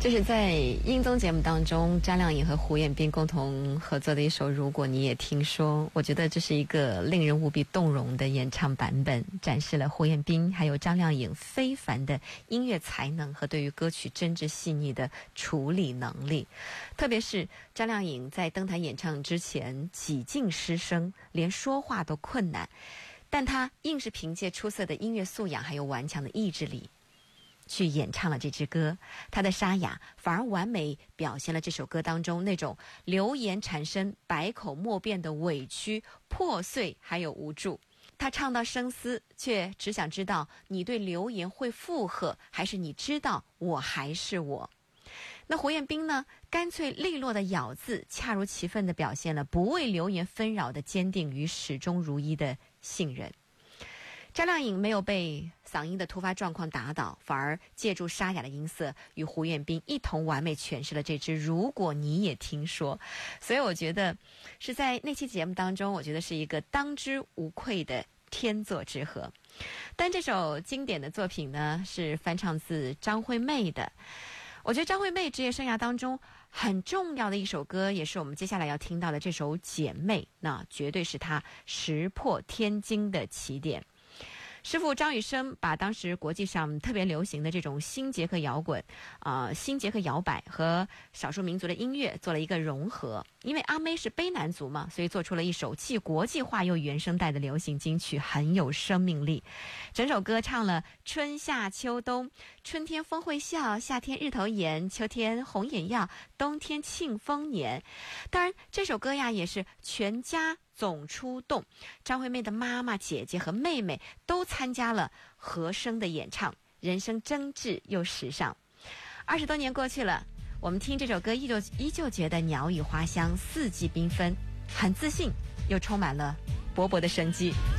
这是在英综节目当中张靓颖和胡彦斌共同合作的一首《如果你也听说》，我觉得这是一个令人无比动容的演唱版本，展示了胡彦斌还有张靓颖非凡的音乐才能和对于歌曲真挚细腻的处理能力。特别是张靓颖在登台演唱之前几近失声，连说话都困难，但她硬是凭借出色的音乐素养还有顽强的意志力去演唱了这支歌，他的沙哑反而完美表现了这首歌当中那种流言缠身、百口莫辩的委屈、破碎还有无助。他唱到生死，却只想知道你对流言会附和，还是你知道我还是我。那胡彦斌呢，干脆利落的咬字，恰如其分地表现了不为流言纷扰的坚定与始终如一的信任。张靓颖没有被嗓音的突发状况打倒，反而借助沙哑的音色与胡彦斌一同完美诠释了这支《如果你也听说》。所以我觉得是在那期节目当中，我觉得是一个当之无愧的天作之合。但这首经典的作品呢，是翻唱自张惠妹的。我觉得张惠妹职业生涯当中很重要的一首歌，也是我们接下来要听到的这首《姐妹》，那绝对是她石破天惊的起点。师傅张雨生把当时国际上特别流行的这种新捷克摇滚、新捷克摇摆和少数民族的音乐做了一个融合。因为阿妹是卑南族嘛，所以做出了一首既国际化又原声带的流行金曲，很有生命力。整首歌唱了春夏秋冬，春天风会笑，夏天日头炎，秋天红眼药，冬天庆丰年。当然这首歌呀也是全家总出动，张惠妹的妈妈、姐姐和妹妹都参加了和声的演唱，人声真挚又时尚。20多年过去了，我们听这首歌依旧觉得鸟语花香，四季缤纷，很自信又充满了勃勃的生机。